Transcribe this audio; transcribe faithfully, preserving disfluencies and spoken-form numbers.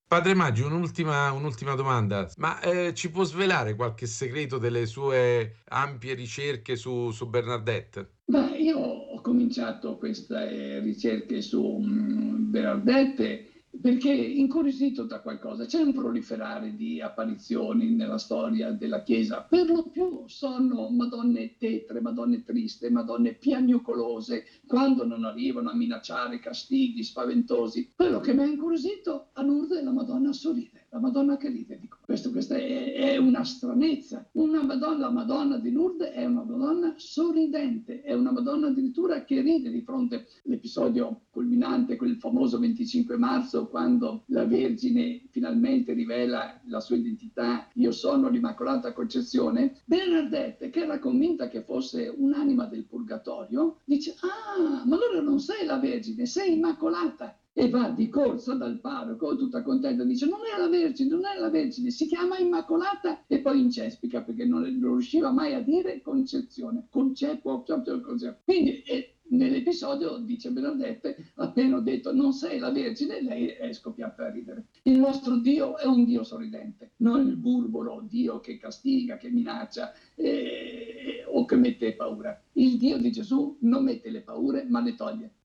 Padre Maggi, un'ultima, un'ultima domanda, ma eh, ci può svelare qualche segreto delle sue ampie ricerche su, su Bernadette? Beh, io ho cominciato queste ricerche su mm, Bernadette perché incuriosito da qualcosa. C'è un proliferare di apparizioni nella storia della Chiesa, per lo più sono madonne tetre, madonne triste, madonne piagnucolose, quando non arrivano a minacciare castighi spaventosi. Quello che mi ha incuriosito a Lourdes è la Madonna sorride, la Madonna che ride. Dico, questo, questa è, è una stranezza. Una Madonna, la Madonna di Lourdes è una Madonna sorridente, è una Madonna addirittura che ride di fronte all'episodio culminante, quel famoso venticinque marzo, quando la Vergine finalmente rivela la sua identità: io sono l'Immacolata Concezione. Bernadette, che era convinta che fosse un'anima del purgatorio, dice: ah, ma allora non sei la Vergine, sei Immacolata. E va di corsa dal parroco tutta contenta, dice: non è la Vergine, non è la Vergine, si chiama Immacolata, e poi incespica perché non, non riusciva mai a dire Concezione, conceppo, quindi è, nell'episodio dice Bernadette, appena ho detto non sei la Vergine, lei è scoppiata a ridere. Il nostro Dio è un Dio sorridente, non il burbero Dio che castiga, che minaccia eh, o che mette paura. Il Dio di Gesù non mette le paure, ma le toglie.